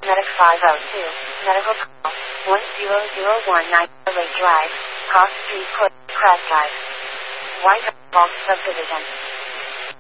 Medic 502, medical call, 10019 Lake Drive, Cross Street, Craig Drive. White Falls Subdivision.